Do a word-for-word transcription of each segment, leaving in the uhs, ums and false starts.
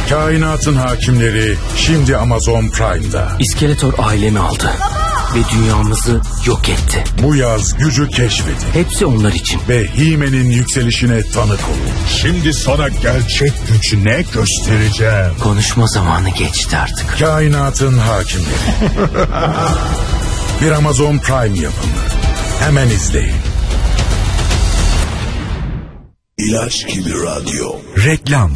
Kainatın hakimleri şimdi Amazon Prime'da. İskeletor ailemi aldı ve dünyamızı yok etti. Bu yaz gücü keşfedin. Hepsi onlar için. Ve He-Man'in yükselişine tanık olun. Şimdi sana gerçek güç ne göstereceğim. Konuşma zamanı geçti artık. Kainatın hakimleri. Bir Amazon Prime yapımı. Hemen izleyin. İlaç gibi radyo. Reklam.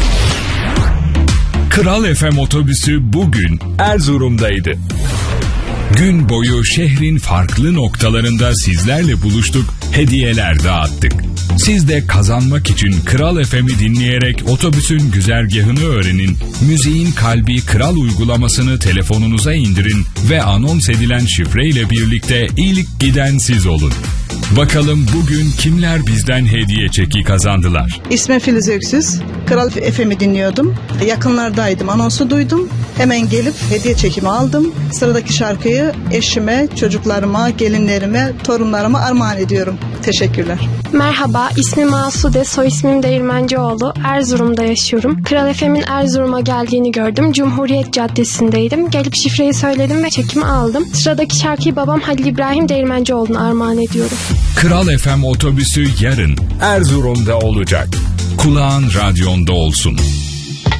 Kral F M otobüsü bugün Erzurum'daydı. Gün boyu şehrin farklı noktalarında sizlerle buluştuk, hediyeler dağıttık. Siz de kazanmak için Kral F M'i dinleyerek otobüsün güzergahını öğrenin, müziğin kalbi Kral uygulamasını telefonunuza indirin ve anons edilen şifreyle birlikte ilk giden siz olun. Bakalım bugün kimler bizden hediye çeki kazandılar? İsmim Filiz Öksüz. Kral F M'i dinliyordum. Yakınlardaydım. Anonsu duydum. Hemen gelip hediye çekimi aldım. Sıradaki şarkıyı eşime, çocuklarıma, gelinlerime, torunlarıma armağan ediyorum. Teşekkürler. Merhaba, ismim Asude, soy ismim Değirmencioğlu. Erzurum'da yaşıyorum. Kral F M'in Erzurum'a geldiğini gördüm. Cumhuriyet Caddesi'ndeydim. Gelip şifreyi söyledim ve çekimi aldım. Sıradaki şarkıyı babam Halil İbrahim Değirmencioğlu'na armağan ediyorum. Kral F M otobüsü yarın Erzurum'da olacak. Kulağın radyonda olsun.